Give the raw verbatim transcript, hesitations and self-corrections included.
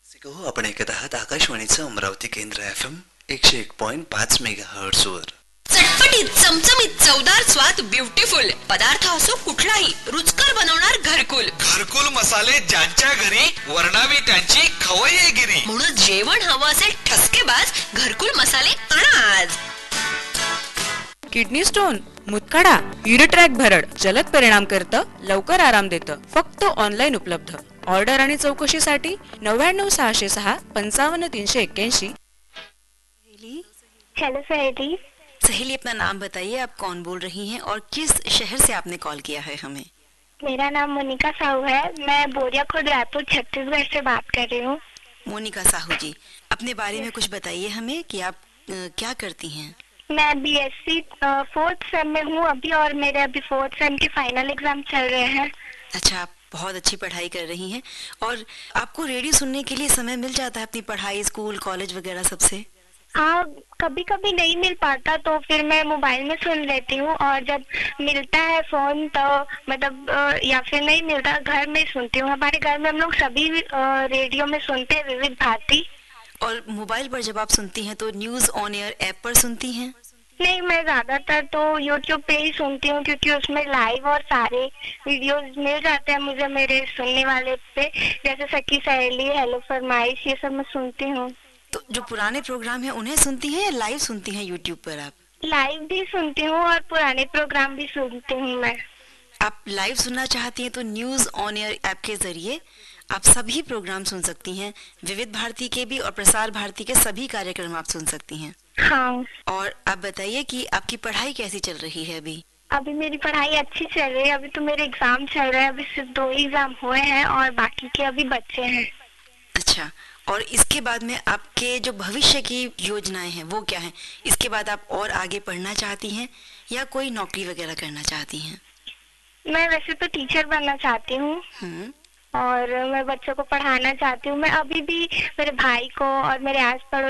सिको आपण ऐकत आहात आकाशवाणीचं अमरावती केंद्र एफ एम एकशे एक पॉइंट पाच मेगा हर्ट्झवर. चटपटीत चमचमीत चवदार स्वाद ब्युटिफुल पदार्थ असो कुठलाही रुचकर बनवणार घरकुल. घरकुल मसाले ज्यांच्या घरी वर्णावी त्यांची खवय्ये गिरी. म्हणून जेवण हवं असेल ठसकेबाज घरकुल मसाले आणा आज. किडनी स्टोन, मुतखडा, युरिट्रॅक भरड जलद परिणाम करतं, लवकर आराम देतं. फक्त ऑनलाईन उपलब्ध. ऑर्डर आणि चौकशीसाठी नव्याण्णव सहाशे सहा पंचावन्न तीनशे एक्क्याऐंशी. हेलो सहेली. सहेली, अपना नाम बताइए, आप कौन बोल रही हैं और किस शहर से आपने कॉल किया है हमें? मेरा नाम मोनिका साहू है. मैं बोरिया खुर्द रायपुर छत्तीसगढ़ से बात कर रही हूँ. मोनिका साहू जी, अपने बारे में कुछ बताइए हमें कि आप अ, क्या करती हैं? मैं बीएससी फोर्थ सेम में हूँ अभी और मेरे अभी फोर्थ सेम के फाइनल एग्जाम चल रहे हैं. अच्छा, आप बहुत अच्छी पढ़ाई कर रही हैं. और आपको रेडियो सुनने के लिए समय मिल जाता है अपनी पढ़ाई, स्कूल, कॉलेज वगैरह सबसे? हाँ, कभी कभी नहीं मिल पाता तो फिर मैं मोबाइल में सुन लेती हूँ और जब मिलता है फोन तो मतलब अ, या फिर नहीं मिलता घर में सुनती हूँ. हमारे घर में हम लोग सभी अ, रेडियो में सुनते हैं विविध भारती. और मोबाइल पर जब आप सुनती हैं तो न्यूज ऑन एयर ऐप पर सुनती हैं? नहीं, मैं ज्यादातर तो यूट्यूब पे ही सुनती हूँ क्योंकि उसमें लाइव और सारे वीडियोस मिल जाते हैं मुझे मेरे सुनने वाले पे, जैसे सखी सहेली, हेलो फरमाइश, ये सब मैं सुनती हूँ. तो जो पुराने प्रोग्राम हैं उन्हें सुनती हैं या लाइव सुनती हैं यूट्यूब पर आप? लाइव भी सुनती हूँ और पुराने प्रोग्राम भी सुनती हूँ मैं. आप लाइव सुनना चाहती हैं तो न्यूज ऑन एयर ऐप के जरिए आप सभी प्रोग्राम सुन सकती हैं. विविध भारती के भी और प्रसार भारती के सभी कार्यक्रम आप सुन सकती हैं. हाँ. और आप बताइए कि आपकी पढ़ाई कैसी चल रही है अभी? अभी मेरी पढ़ाई अच्छी चल रही है. अभी तो मेरे एग्जाम चल रहे हैं. अभी सिर्फ दो एग्जाम हुए हैं और बाकी के अभी बच्चे हैं. अच्छा, और इसके बाद में आपके जो भविष्य की योजनाएं हैं वो क्या हैं? इसके बाद आप और आगे पढ़ना चाहती हैं या कोई नौकरी वगैरह करना चाहती हैं? मैं वैसे तो टीचर बनना चाहती हूँ हम्म. और मैं बच्चों को पढ़ाना चाहती हूँ. मैं अभी भी मेरे भाई को और मेरे आस पड़ोस